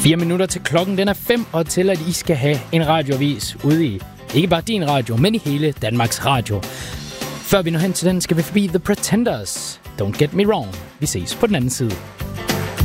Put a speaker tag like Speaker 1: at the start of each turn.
Speaker 1: 4 minutter til klokken, den er 5, og til at I skal have en radioavis ude i, ikke bare din radio, men i hele Danmarks Radio. Før vi når hen til den, skal vi forbi The Pretenders. Don't get me wrong. Vi ses på den anden side.